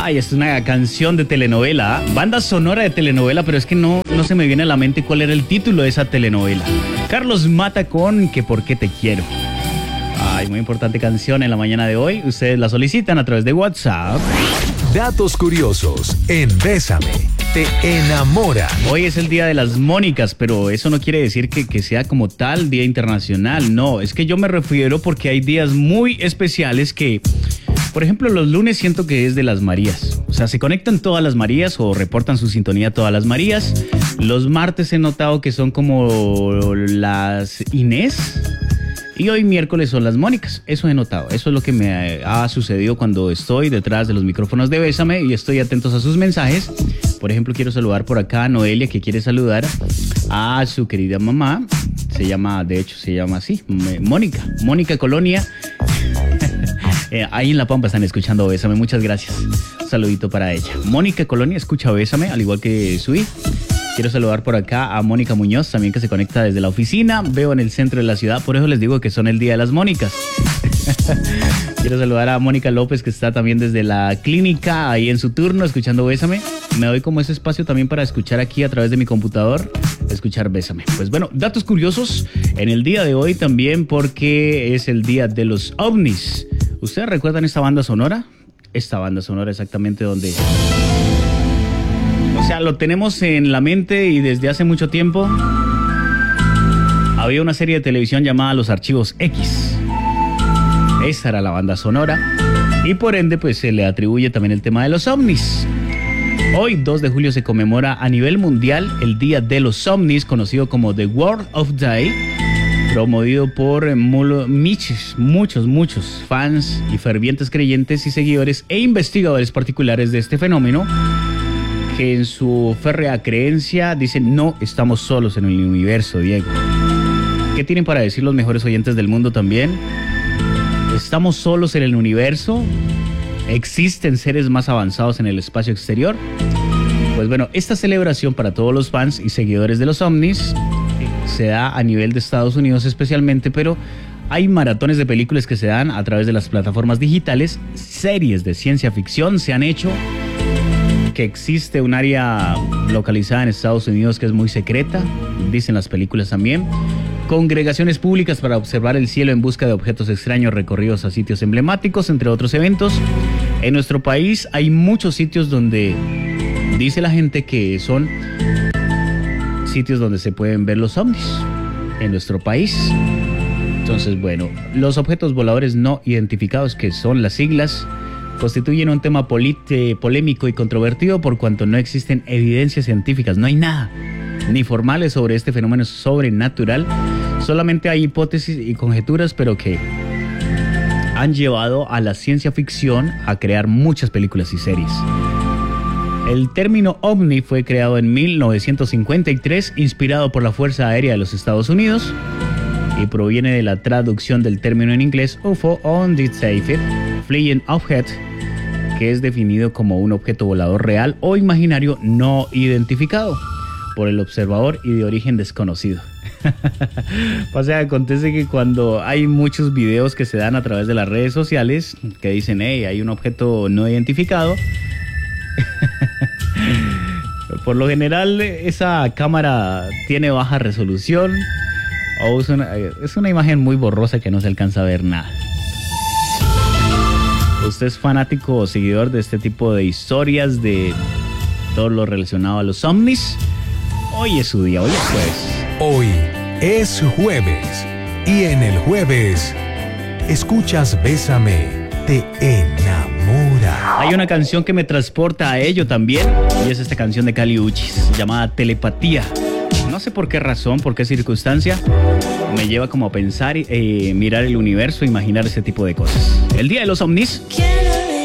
Ay, es una canción de telenovela, banda sonora de telenovela, pero es que no se me viene a la mente cuál era el título de esa telenovela. Carlos Mata con Que por qué te quiero. Ay, muy importante canción en la mañana de hoy. Ustedes la solicitan a través de WhatsApp. Datos curiosos en Bésame, te enamora. Hoy es el Día de las Mónicas, pero eso no quiere decir que sea como tal Día Internacional. No, es que yo me refiero porque hay días muy especiales que... Por ejemplo, los lunes siento que es de las Marías. O sea, se conectan todas las Marías o reportan su sintonía todas las Marías. Los martes he notado que son como las Inés. Y hoy miércoles son las Mónicas. Eso he notado. Eso es lo que me ha sucedido cuando estoy detrás de los micrófonos de Bésame y estoy atentos a sus mensajes. Por ejemplo, quiero saludar por acá a Noelia, que quiere saludar a su querida mamá. Se llama así, Mónica Colonia. Ahí en La Pampa están escuchando Bésame, muchas gracias. Un saludito para ella. Mónica Colonia escucha Bésame, al igual que Sui. Quiero saludar por acá a Mónica Muñoz, también que se conecta desde la oficina. Veo en el centro de la ciudad, por eso les digo que son el Día de las Mónicas. Quiero saludar a Mónica López, que está también desde la clínica, ahí en su turno, escuchando Bésame. Me doy como ese espacio también para escuchar aquí a través de mi computador, escuchar Bésame. Pues bueno, datos curiosos en el día de hoy también, porque es el Día de los OVNIs. ¿Ustedes recuerdan esta banda sonora? Esta banda sonora exactamente donde... O sea, lo tenemos en la mente y desde hace mucho tiempo. Había una serie de televisión llamada Los Archivos X. Esa era la banda sonora. Y por ende, pues se le atribuye también el tema de los ovnis. Hoy, 2 de julio, se conmemora a nivel mundial el Día de los OVNIs, conocido como The World of Day, promovido por muchos fans y fervientes creyentes y seguidores e investigadores particulares de este fenómeno, que en su férrea creencia dicen: no estamos solos en el universo, Diego. ¿Qué tienen para decir los mejores oyentes del mundo también? ¿Estamos solos en el universo? ¿Existen seres más avanzados en el espacio exterior? Pues bueno, esta celebración para todos los fans y seguidores de los ovnis se da a nivel de Estados Unidos especialmente, pero hay maratones de películas que se dan a través de las plataformas digitales, series de ciencia ficción se han hecho, que existe un área localizada en Estados Unidos que es muy secreta, dicen las películas también, congregaciones públicas para observar el cielo en busca de objetos extraños, recorridos a sitios emblemáticos, entre otros eventos. En nuestro país hay muchos sitios donde dice la gente que son sitios donde se pueden ver los ovnis en nuestro país. Entonces, bueno, los objetos voladores no identificados, que son las siglas, constituyen un tema polémico y controvertido por cuanto no existen evidencias científicas, no hay nada ni formales sobre este fenómeno sobrenatural. Solamente hay hipótesis y conjeturas, pero que han llevado a la ciencia ficción a crear muchas películas y series. El término ovni fue creado en 1953, inspirado por la Fuerza Aérea de los Estados Unidos, y proviene de la traducción del término en inglés UFO, Unidentified Flying Object, que es definido como un objeto volador real o imaginario no identificado por el observador y de origen desconocido. O sea, acontece que cuando hay muchos videos que se dan a través de las redes sociales que dicen: hey, hay un objeto no identificado, por lo general esa cámara tiene baja resolución o es una imagen muy borrosa que no se alcanza a ver nada. ¿Usted es fanático o seguidor de este tipo de historias, de todo lo relacionado a los ovnis? Hoy es su día, hoy es jueves. Hoy es jueves y en el jueves escuchas Bésame, te enamora. Hay una canción que me transporta a ello también, y es esta canción de Kali Uchis llamada Telepatía. No sé por qué razón, por qué circunstancia, me lleva como a pensar, mirar el universo, imaginar ese tipo de cosas. El Día de los OVNIs.